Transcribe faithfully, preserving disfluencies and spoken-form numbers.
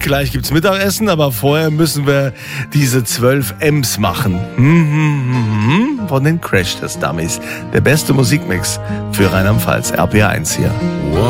gleich gibt's Mittagessen, aber vorher müssen wir diese zwölf M's machen. Von den Crash Test Dummies. Der beste Musikmix für Rheinland-Pfalz. R P R eins hier.